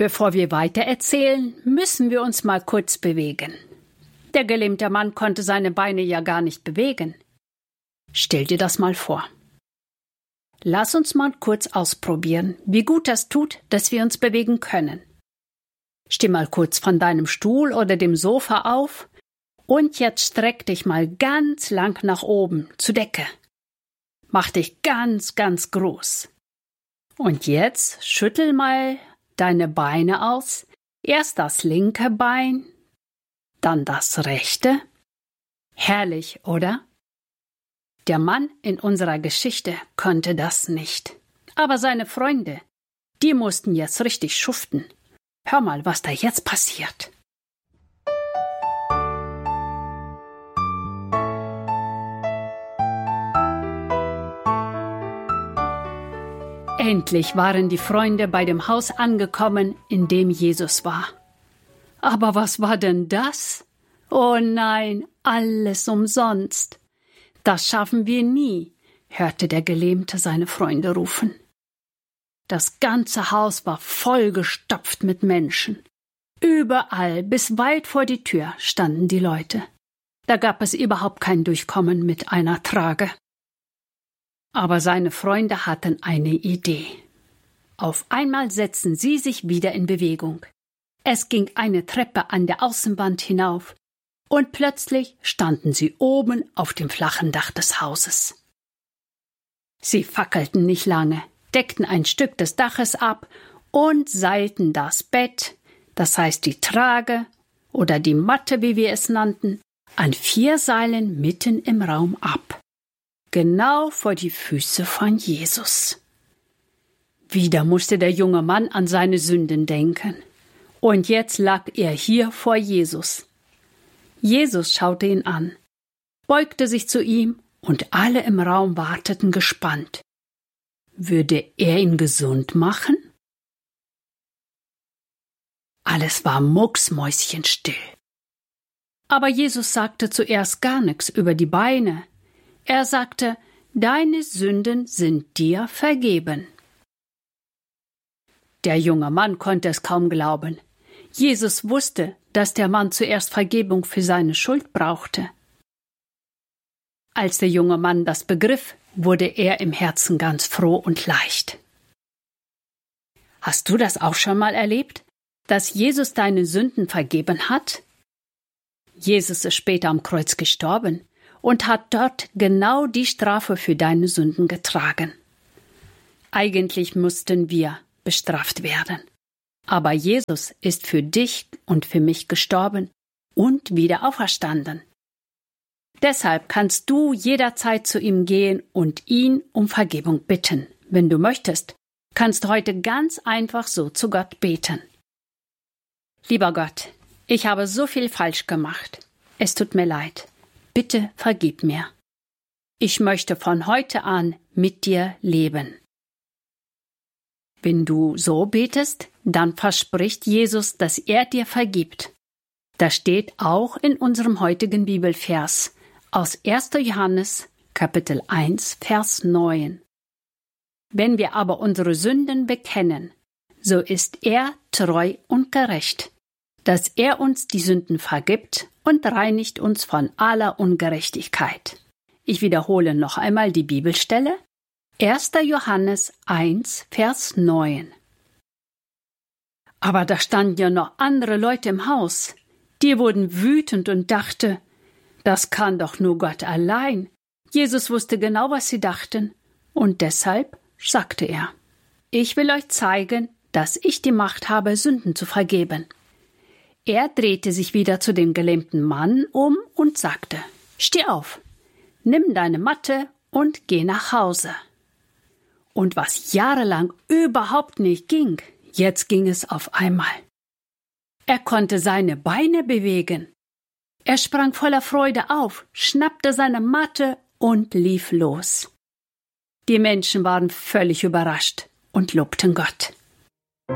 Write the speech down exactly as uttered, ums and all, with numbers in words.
Bevor wir weitererzählen, müssen wir uns mal kurz bewegen. Der gelähmte Mann konnte seine Beine ja gar nicht bewegen. Stell dir das mal vor. Lass uns mal kurz ausprobieren, wie gut das tut, dass wir uns bewegen können. Steh mal kurz von deinem Stuhl oder dem Sofa auf und jetzt streck dich mal ganz lang nach oben, zur Decke. Mach dich ganz, ganz groß. Und jetzt schüttel mal deine Beine aus. Erst das linke Bein, dann das rechte. Herrlich, oder? Der Mann in unserer Geschichte konnte das nicht. Aber seine Freunde, die mussten jetzt richtig schuften. Hör mal, was da jetzt passiert. Endlich waren die Freunde bei dem Haus angekommen, in dem Jesus war. Aber was war denn das? Oh nein, alles umsonst. Das schaffen wir nie, hörte der Gelähmte seine Freunde rufen. Das ganze Haus war vollgestopft mit Menschen. Überall, bis weit vor die Tür, standen die Leute. Da gab es überhaupt kein Durchkommen mit einer Trage. Aber seine Freunde hatten eine Idee. Auf einmal setzten sie sich wieder in Bewegung. Es ging eine Treppe an der Außenwand hinauf, und plötzlich standen sie oben auf dem flachen Dach des Hauses. Sie fackelten nicht lange, deckten ein Stück des Daches ab und seilten das Bett, das heißt die Trage oder die Matte, wie wir es nannten, an vier Seilen mitten im Raum ab. Genau vor die Füße von Jesus. Wieder musste der junge Mann an seine Sünden denken. Und jetzt lag er hier vor Jesus. Jesus schaute ihn an, beugte sich zu ihm und alle im Raum warteten gespannt. Würde er ihn gesund machen? Alles war mucksmäuschenstill. Aber Jesus sagte zuerst gar nichts über die Beine. Er sagte, deine Sünden sind dir vergeben. Der junge Mann konnte es kaum glauben. Jesus wusste, dass der Mann zuerst Vergebung für seine Schuld brauchte. Als der junge Mann das begriff, wurde er im Herzen ganz froh und leicht. Hast du das auch schon mal erlebt, dass Jesus deine Sünden vergeben hat? Jesus ist später am Kreuz gestorben und hat dort genau die Strafe für deine Sünden getragen. Eigentlich mussten wir bestraft werden. Aber Jesus ist für dich und für mich gestorben und wieder auferstanden. Deshalb kannst du jederzeit zu ihm gehen und ihn um Vergebung bitten. Wenn du möchtest, kannst du heute ganz einfach so zu Gott beten. Lieber Gott, ich habe so viel falsch gemacht. Es tut mir leid. Bitte vergib mir. Ich möchte von heute an mit dir leben. Wenn du so betest, dann verspricht Jesus, dass er dir vergibt. Das steht auch in unserem heutigen Bibelvers aus erster Johannes, Kapitel eins, Vers neun. Wenn wir aber unsere Sünden bekennen, so ist er treu und gerecht, dass er uns die Sünden vergibt und reinigt uns von aller Ungerechtigkeit. Ich wiederhole noch einmal die Bibelstelle. erster Johannes eins, Vers neun. Aber da standen ja noch andere Leute im Haus. Die wurden wütend und dachten, das kann doch nur Gott allein. Jesus wusste genau, was sie dachten. Und deshalb sagte er, ich will euch zeigen, dass ich die Macht habe, Sünden zu vergeben. Er drehte sich wieder zu dem gelähmten Mann um und sagte, steh auf, nimm deine Matte und geh nach Hause. Und was jahrelang überhaupt nicht ging, jetzt ging es auf einmal. Er konnte seine Beine bewegen. Er sprang voller Freude auf, schnappte seine Matte und lief los. Die Menschen waren völlig überrascht und lobten Gott.